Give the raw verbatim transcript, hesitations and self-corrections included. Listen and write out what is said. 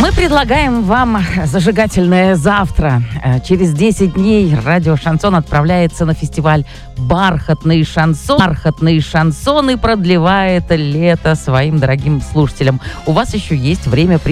Мы предлагаем вам зажигательное завтра. Через десять дней радио «Шансон» отправляется на фестиваль «Бархатный шансон». «Бархатный шансон» и продлевает лето своим дорогим слушателям. У вас еще есть время при